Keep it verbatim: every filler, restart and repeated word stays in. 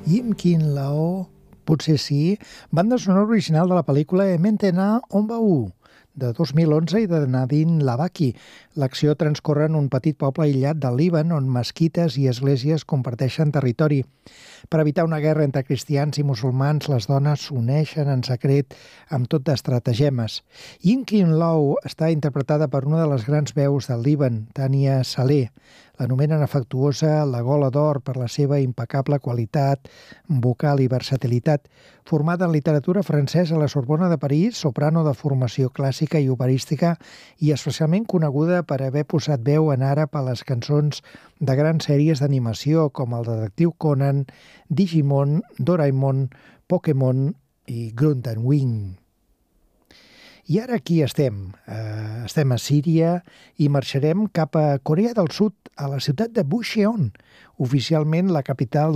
Yim Kin Lao, potser sí, banda sonora original de la pel·lícula Ementena Ombau, de dos mil onze i de Nadine Lavaki. L'acció transcorre en un petit poble aïllat del Líban on mesquites i esglésies comparteixen territori. Per evitar una guerra entre cristians i musulmans, les dones s'uneixen en secret amb tot d'estratagemes. Yim Kin Lao està interpretada per una de les grans veus del Líban, Tania Saleh. L'anomenen afectuosa la gola d'or per la seva impecable qualitat vocal i versatilitat. Formada en literatura francesa a la Sorbona de París, soprano de formació clàssica i operística i especialment coneguda per haver posat veu en àrab a les cançons de grans sèries d'animació com el detectiu Conan, Digimon, Doraemon, Pokémon i Grunt and Wing. I ara aquí estem. Uh, estem a Síria i marxarem cap a Corea del Sud, a la ciutat de Bucheon, oficialment la capital